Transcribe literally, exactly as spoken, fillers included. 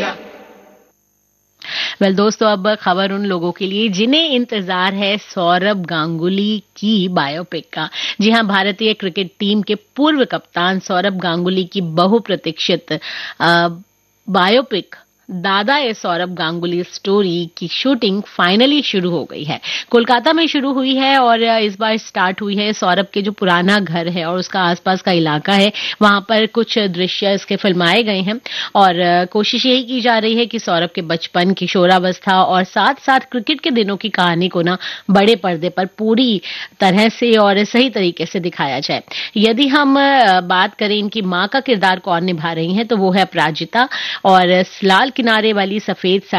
Well well, दोस्तों, अब खबर उन लोगों के लिए जिन्हें इंतजार है सौरभ गांगुली की बायोपिक का। जी हां, भारतीय क्रिकेट टीम के पूर्व कप्तान सौरभ गांगुली की बहुप्रतीक्षित बायोपिक दादा ए सौरभ गांगुली स्टोरी की शूटिंग फाइनली शुरू हो गई है। कोलकाता में शुरू हुई है और इस बार स्टार्ट हुई है सौरभ के जो पुराना घर है और उसका आसपास का इलाका है, वहां पर कुछ दृश्य इसके फिल्माए गए हैं और कोशिश यही की जा रही है कि सौरभ के बचपन, किशोरावस्था और साथ साथ क्रिकेट के दिनों की कहानी को ना बड़े पर्दे पर पूरी तरह से और सही तरीके से दिखाया जाए। यदि हम बात करें इनकी मां का किरदार कौन निभा रही है तो वो है अपराजिता, और लाल किनारे वाली सफेद